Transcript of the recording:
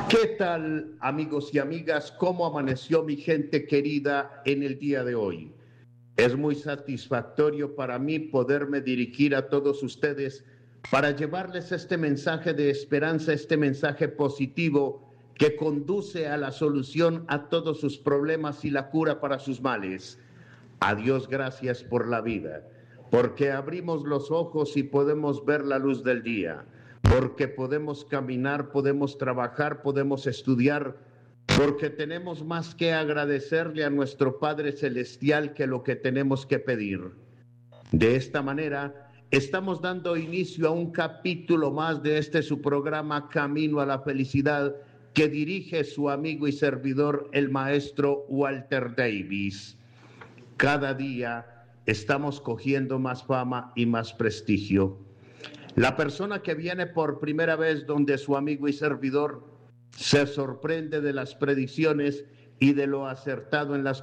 ¿Qué tal, amigos y amigas? ¿Cómo amaneció mi gente querida en el día de hoy? Es muy satisfactorio para mí poderme dirigir a todos ustedes para llevarles este mensaje de esperanza, este mensaje positivo que conduce a la solución a todos sus problemas y la cura para sus males. A Dios gracias por la vida, porque abrimos los ojos y podemos ver la luz del día, porque podemos caminar, podemos trabajar, podemos estudiar, porque tenemos más que agradecerle a nuestro Padre Celestial que lo que tenemos que pedir. De esta manera, estamos dando inicio a un capítulo más de este su programa Camino a la Felicidad que dirige su amigo y servidor, el maestro Walter Davis. Cada día estamos cogiendo más fama y más prestigio. La persona que viene por primera vez donde su amigo y servidor se sorprende de las predicciones y de lo acertado en las